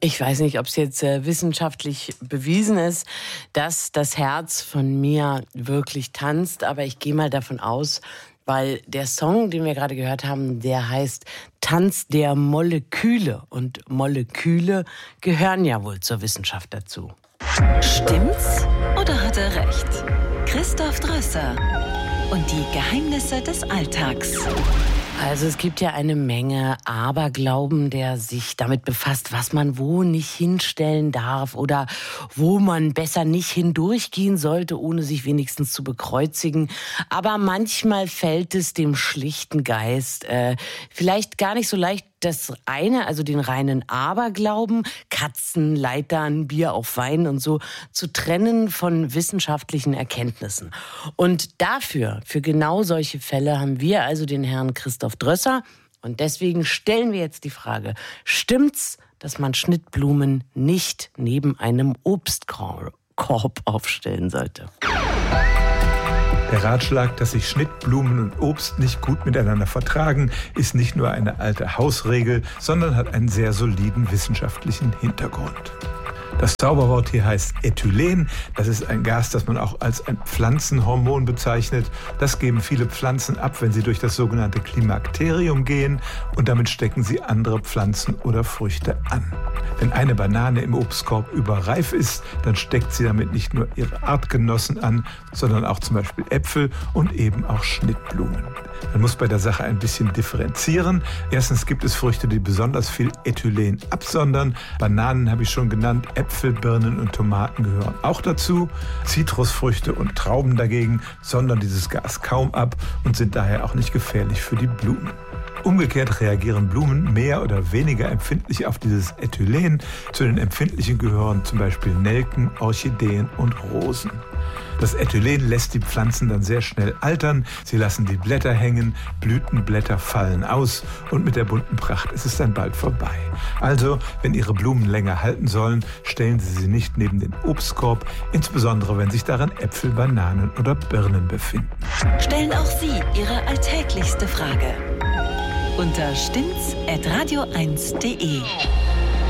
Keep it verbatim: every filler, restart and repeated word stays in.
Ich weiß nicht, ob es jetzt äh, wissenschaftlich bewiesen ist, dass das Herz von mir wirklich tanzt, aber ich gehe mal davon aus, weil der Song, den wir gerade gehört haben, der heißt Tanz der Moleküle. Und Moleküle gehören ja wohl zur Wissenschaft dazu. Stimmt's oder hat er recht? Christoph Drösser und die Geheimnisse des Alltags. Also es gibt ja eine Menge Aberglauben, der sich damit befasst, was man wo nicht hinstellen darf oder wo man besser nicht hindurchgehen sollte, ohne sich wenigstens zu bekreuzigen. Aber manchmal fällt es dem schlichten Geist äh, vielleicht gar nicht so leicht, das eine, also den reinen Aberglauben, Katzen, Leitern, Bier auf Wein und so, zu trennen von wissenschaftlichen Erkenntnissen. Und dafür, für genau solche Fälle, haben wir also den Herrn Christoph Drösser. Und deswegen stellen wir jetzt die Frage, stimmt's, dass man Schnittblumen nicht neben einem Obstkorb aufstellen sollte? Der Ratschlag, dass sich Schnittblumen und Obst nicht gut miteinander vertragen, ist nicht nur eine alte Hausregel, sondern hat einen sehr soliden wissenschaftlichen Hintergrund. Das Zauberwort hier heißt Ethylen. Das ist ein Gas, das man auch als ein Pflanzenhormon bezeichnet. Das geben viele Pflanzen ab, wenn sie durch das sogenannte Klimakterium gehen, und damit stecken sie andere Pflanzen oder Früchte an. Wenn eine Banane im Obstkorb überreif ist, dann steckt sie damit nicht nur ihre Artgenossen an, sondern auch zum Beispiel Äpfel und eben auch Schnittblumen. Man muss bei der Sache ein bisschen differenzieren. Erstens gibt es Früchte, die besonders viel Ethylen absondern. Bananen habe ich schon genannt, Äpfel, Birnen und Tomaten gehören auch dazu. Zitrusfrüchte und Trauben dagegen sondern dieses Gas kaum ab und sind daher auch nicht gefährlich für die Blumen. Umgekehrt reagieren Blumen mehr oder weniger empfindlich auf dieses Ethylen. Zu den empfindlichen gehören zum Beispiel Nelken, Orchideen und Rosen. Das Ethylen lässt die Pflanzen dann sehr schnell altern. Sie lassen die Blätter hängen, Blütenblätter fallen aus und mit der bunten Pracht ist es dann bald vorbei. Also, wenn Ihre Blumen länger halten sollen, stellen Sie sie nicht neben den Obstkorb, insbesondere wenn sich darin Äpfel, Bananen oder Birnen befinden. Stellen auch Sie Ihre alltäglichste Frage unter stimmt's at radio eins punkt de.